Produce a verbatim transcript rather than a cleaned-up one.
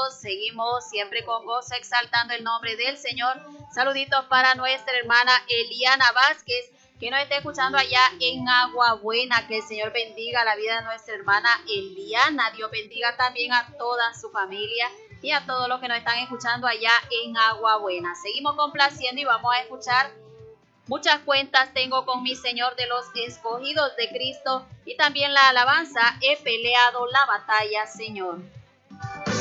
Dios. Seguimos siempre con gozo exaltando el nombre del Señor. Saluditos para nuestra hermana Eliana Vázquez, que nos está escuchando allá en Agua Buena. Que el Señor bendiga la vida de nuestra hermana Eliana. Dios bendiga también a toda su familia y a todos los que nos están escuchando allá en Agua Buena. Seguimos complaciendo y vamos a escuchar Muchas cuentas tengo con mi Señor de los escogidos de Cristo, y también la alabanza He peleado la batalla, Señor.